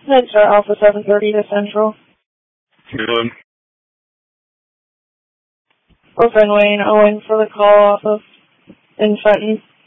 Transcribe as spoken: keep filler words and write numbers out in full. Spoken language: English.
Star Alpha seven thirty to Central. Good. Brooklyn Wayne, Owen for the call off of in Fenton.